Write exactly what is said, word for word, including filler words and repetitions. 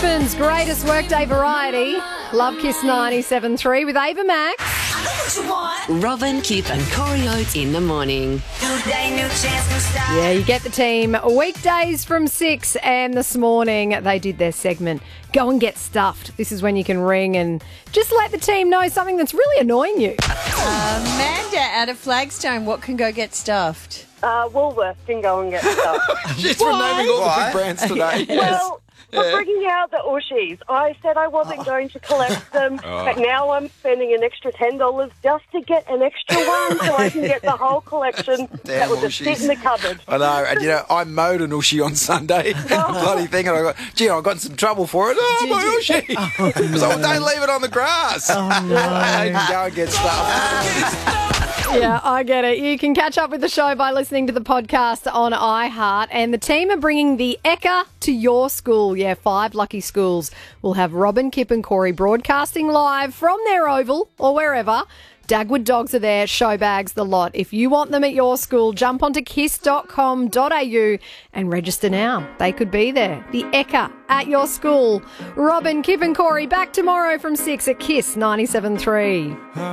Brisbane's greatest workday variety. Love Kiss ninety-seven point three with Ava Max. Robin, Kip and Corey Oates in the morning. Yeah, you get the team. Weekdays from six, and this morning they did their segment, Go and Get Stuffed. This is when you can ring and just let the team know something that's really annoying you. Amanda out of Flagstone, what can go get stuffed? Uh, Woolworths can go and get stuff. She's been naming all the Why? big brands today. Well, for bringing out the Ushies, I said I wasn't going to collect them, but now I'm spending an extra ten dollars just to get an extra one so I can get the whole collection that will just sit in the cupboard. I know, and you know, I mowed an Ushi on Sunday, bloody thing, and I got, gee, I got in some trouble for it. Oh, my Ushi! So don't leave it on the grass. Oh, no. I can go and get stuff. Yeah, I get it. You can catch up with the show by listening to the podcast on iHeart. And the team are bringing the Ekka to your school. Yeah, five lucky schools will have Robin, Kip and Corey broadcasting live from their oval or wherever. Dagwood dogs are there, show bags, the lot. If you want them at your school, jump onto kiss dot com dot a u and register now. They could be there. The Ekka at your school. Robin, Kip and Corey back tomorrow from six at Kiss ninety-seven point three.